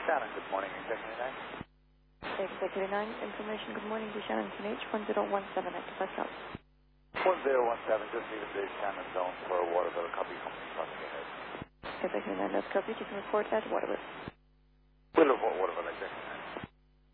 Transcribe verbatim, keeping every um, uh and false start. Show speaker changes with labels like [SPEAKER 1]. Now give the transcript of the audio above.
[SPEAKER 1] Shannon, good morning, Executive nine.
[SPEAKER 2] Executive nine, information, good morning to Shannon T H one zero one seven at the bus stop.
[SPEAKER 1] one zero one seven, just needed the Shannon zone for a Waterville copy company crossing ahead.
[SPEAKER 2] Executive nine, that's copy. You can report at Waterville.
[SPEAKER 1] We'll report Waterville, Executive nine.